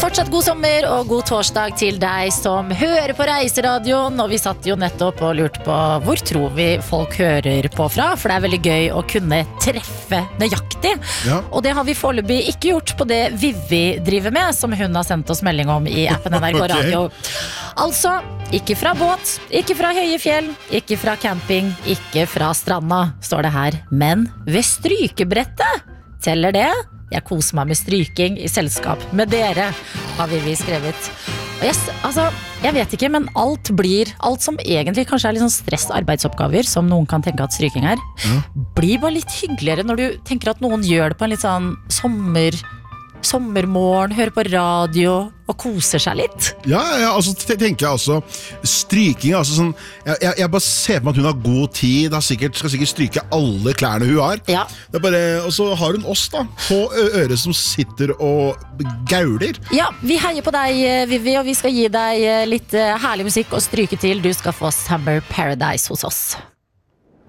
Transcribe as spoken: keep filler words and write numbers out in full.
Fortsatt god sommer og god torsdag til deg som hører på Reiseradioen. Og vi satt jo nettopp og lurte på hvor tror vi folk hører på fra, for det er veldig gøy å kunne treffe nøyaktig. Ja. Og det har vi foreløpig ikke gjort på det Vivi driver med, som hun har sendt oss melding om i appen N R K Ok. Radio. Altså, ikke fra båt, ikke fra høye fjell, ikke fra camping, ikke fra stranda, står det her. Men ved strykebrettet, teller det? Jeg koser meg med stryking i selskap med dere, har Vivi skrevet. Og jeg, altså, jeg vet ikke, men alt blir, alt som egentlig kanskje er litt sånn stress arbeidsoppgaver, som noen kan tenke at stryking er, Ja. blir bare litt hyggeligere når du tenker at noen gjør det på en litt sånn sommer, sommermorgen, hører på radio og koser seg litt. Ja, ja, altså te- tenker jeg også stryking, altså sånn jeg, jeg, jeg bare ser på meg at hun har god tid, har sikkert, skal sikkert stryke alle klærne hun har. Ja. Det er bare, og så har hun oss da, på ø- øret som sitter og gauler. Ja, vi heier på deg, Vivi, og vi skal gi deg litt eh, herlig musikk og stryke til. Du skal få Summer Paradise hos oss.